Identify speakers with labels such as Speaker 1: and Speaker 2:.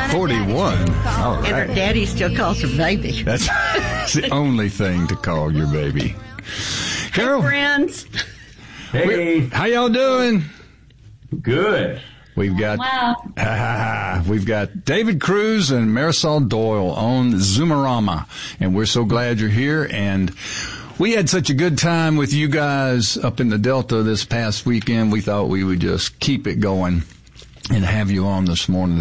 Speaker 1: 41. All right.
Speaker 2: And her daddy still calls her baby.
Speaker 1: That's the only thing to call your baby. Carol.
Speaker 2: Hey, friends.
Speaker 3: Hey.
Speaker 1: How y'all doing?
Speaker 3: Good.
Speaker 1: We've got David Cruz and Marisol Doyle on Zoomerama, and we're so glad you're here. And we had such a good time with you guys up in the Delta this past weekend. We thought we would just keep it going and have you on this morning